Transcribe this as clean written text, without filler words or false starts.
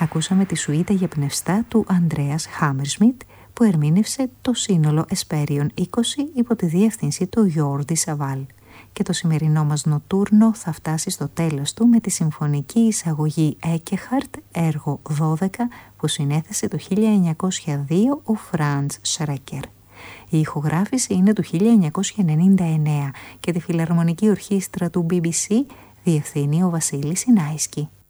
Ακούσαμε τη σουίτα για πνευστά του Ανδρέας Χάμερσμιτ, που ερμήνευσε το σύνολο Εσπέριον 20 υπό τη διεύθυνση του Γιόρντι Σαβάλ. Και το σημερινό μας νοτούρνο θα φτάσει στο τέλος του με τη συμφωνική εισαγωγή Έκεχαρτ, έργο 12, που συνέθεσε το 1902 ο Φραντς Σρέκερ. Η ηχογράφηση είναι του 1999 και τη Φιλαρμονική Ορχήστρα του BBC διευθύνει ο Βασίλης Σινάισκι.